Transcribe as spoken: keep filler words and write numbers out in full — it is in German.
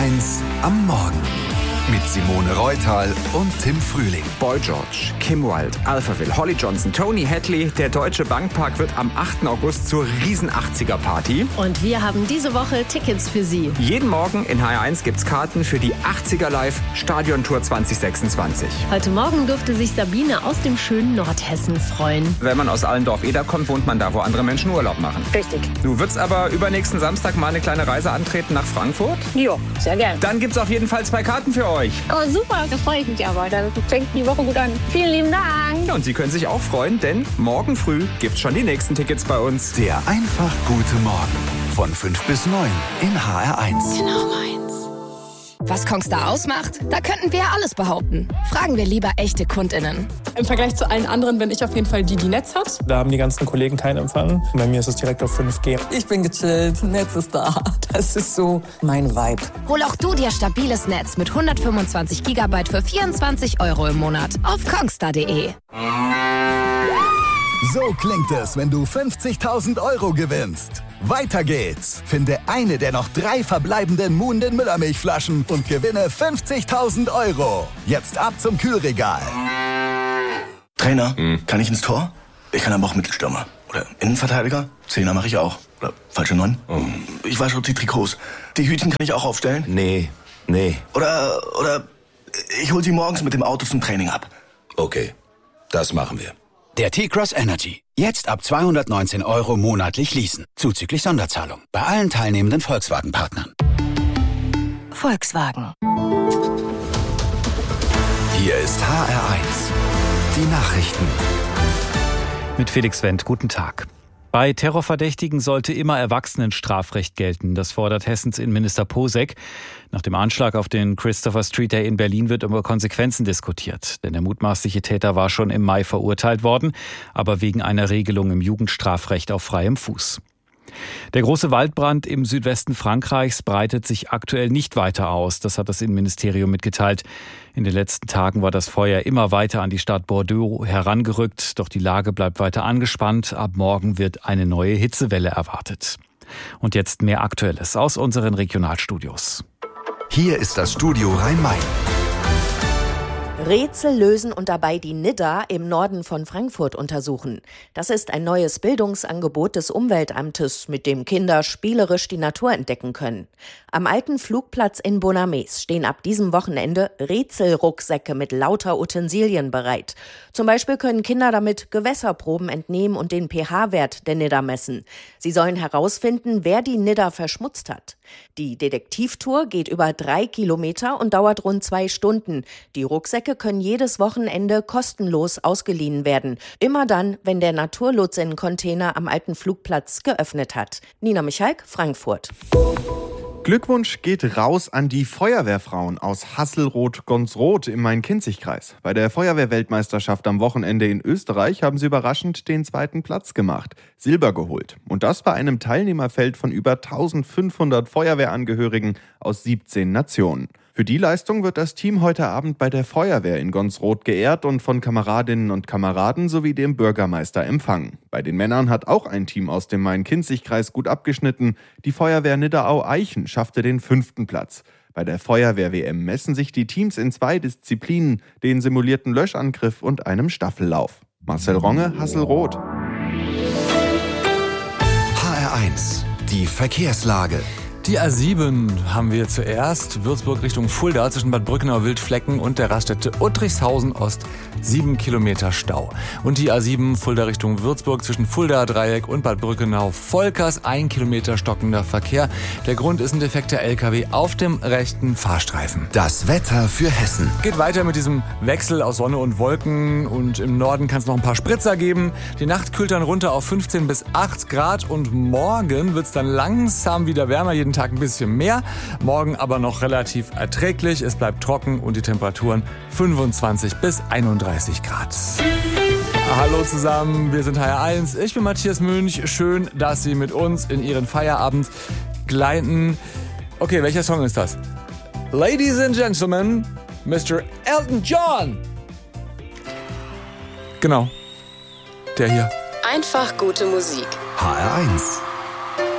eins am Morgen mit Simone Reutal und Tim Frühling. Boy George, Kim Wilde, Alphaville, Holly Johnson, Tony Hadley. Der Deutsche Bankpark wird am achten August zur riesen achtziger-Party. Und wir haben diese Woche Tickets für Sie. Jeden Morgen in H R eins gibt's Karten für die achtziger Live Stadiontour zwanzig sechsundzwanzig. Heute Morgen durfte sich Sabine aus dem schönen Nordhessen freuen. Wenn man aus Allendorf-Eder kommt, wohnt man da, wo andere Menschen Urlaub machen. Richtig. Du würdest aber übernächsten Samstag mal eine kleine Reise antreten nach Frankfurt? Jo, sehr gern. Dann gibt's auf jeden Fall zwei Karten für euch. Oh, super, da freue ich mich aber. Dann fängt die Woche gut an. Vielen lieben Dank. Ja, und Sie können sich auch freuen, denn morgen früh gibt's schon die nächsten Tickets bei uns. Der einfach gute Morgen von fünf bis neun in H R eins. Genau meins. Was Kongstar ausmacht? Da könnten wir ja alles behaupten. Fragen wir lieber echte KundInnen. Im Vergleich zu allen anderen bin ich auf jeden Fall die, die Netz hat. Da haben die ganzen Kollegen keinen Empfang. Bei mir ist es direkt auf fünf G. Ich bin gechillt, Netz ist da. Das ist so mein Vibe. Hol auch du dir stabiles Netz mit hundertfünfundzwanzig Gigabyte für vierundzwanzig Euro im Monat auf kongstar punkt de. So klingt es, wenn du fünfzigtausend Euro gewinnst. Weiter geht's. Finde eine der noch drei verbleibenden Muhnden Müllermilchflaschen und gewinne fünfzigtausend Euro. Jetzt ab zum Kühlregal. Trainer, hm. kann ich ins Tor? Ich kann aber auch Mittelstürmer. Oder Innenverteidiger? Zehner mache ich auch. Oder falsche Neun? Oh. Ich wasche die Trikots. Die Hütchen kann ich auch aufstellen? Nee, nee. Oder, oder ich hol sie morgens mit dem Auto zum Training ab. Okay, das machen wir. Der T-Cross Energy. Jetzt ab zweihundertneunzehn Euro monatlich leasen. Zuzüglich Sonderzahlung. Bei allen teilnehmenden Volkswagen-Partnern. Volkswagen. Hier ist H R eins. Die Nachrichten. Mit Felix Wendt, guten Tag. Bei Terrorverdächtigen sollte immer Erwachsenenstrafrecht gelten. Das fordert Hessens Innenminister Posek. Nach dem Anschlag auf den Christopher Street Day in Berlin wird über Konsequenzen diskutiert. Denn der mutmaßliche Täter war schon im Mai verurteilt worden, aber wegen einer Regelung im Jugendstrafrecht auf freiem Fuß. Der große Waldbrand im Südwesten Frankreichs breitet sich aktuell nicht weiter aus. Das hat das Innenministerium mitgeteilt. In den letzten Tagen war das Feuer immer weiter an die Stadt Bordeaux herangerückt. Doch die Lage bleibt weiter angespannt. Ab morgen wird eine neue Hitzewelle erwartet. Und jetzt mehr Aktuelles aus unseren Regionalstudios. Hier ist das Studio Rhein-Main. Rätsel lösen und dabei die Nidda im Norden von Frankfurt untersuchen. Das ist ein neues Bildungsangebot des Umweltamtes, mit dem Kinder spielerisch die Natur entdecken können. Am alten Flugplatz in Bonames stehen ab diesem Wochenende Rätselrucksäcke mit lauter Utensilien bereit. Zum Beispiel können Kinder damit Gewässerproben entnehmen und den pH-Wert der Nidda messen. Sie sollen herausfinden, wer die Nidda verschmutzt hat. Die Detektivtour geht über drei Kilometer und dauert rund zwei Stunden. Die Rucksäcke können jedes Wochenende kostenlos ausgeliehen werden. Immer dann, wenn der Naturlotsen-Container am alten Flugplatz geöffnet hat. Nina Michalk, Frankfurt. Glückwunsch geht raus an die Feuerwehrfrauen aus Hasselroth-Gonsroth im Main-Kinzig-Kreis. Bei der Feuerwehrweltmeisterschaft am Wochenende in Österreich haben sie überraschend den zweiten Platz gemacht, Silber geholt. Und das bei einem Teilnehmerfeld von über eintausendfünfhundert Feuerwehrangehörigen aus siebzehn Nationen. Für die Leistung wird das Team heute Abend bei der Feuerwehr in Gonsroth geehrt und von Kameradinnen und Kameraden sowie dem Bürgermeister empfangen. Bei den Männern hat auch ein Team aus dem Main-Kinzig-Kreis gut abgeschnitten. Die Feuerwehr Nidderau-Eichen schaffte den fünften Platz. Bei der Feuerwehr-W M messen sich die Teams in zwei Disziplinen, den simulierten Löschangriff und einem Staffellauf. Marcel Ronge, Hasselroth. H R eins, die Verkehrslage. Die A sieben haben wir zuerst. Würzburg Richtung Fulda zwischen Bad Brückenau Wildflecken und der Raststätte Uttrichshausen Ost. Sieben Kilometer Stau. Und die A sieben Fulda Richtung Würzburg zwischen Fulda Dreieck und Bad Brückenau Volkers. Ein Kilometer stockender Verkehr. Der Grund ist ein defekter L K W auf dem rechten Fahrstreifen. Das Wetter für Hessen. Geht weiter mit diesem Wechsel aus Sonne und Wolken. Und im Norden kann es noch ein paar Spritzer geben. Die Nacht kühlt dann runter auf fünfzehn bis acht Grad. Und morgen wird es dann langsam wieder wärmer. Jeden Tag ein bisschen mehr, morgen aber noch relativ erträglich. Es bleibt trocken und die Temperaturen fünfundzwanzig bis einunddreißig Grad. Hallo zusammen, wir sind H R eins. Ich bin Matthias Münch. Schön, dass Sie mit uns in Ihren Feierabend gleiten. Okay, welcher Song ist das? Ladies and Gentlemen, Mister Elton John. Genau, der hier. Einfach gute Musik. H R eins.